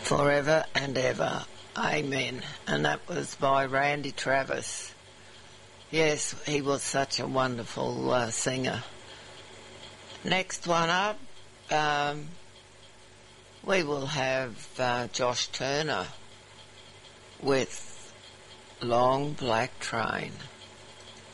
forever and ever. Amen. And that was by Randy Travis. Yes, he was such a wonderful singer. Next one up, we will have Josh Turner with Long Black Train.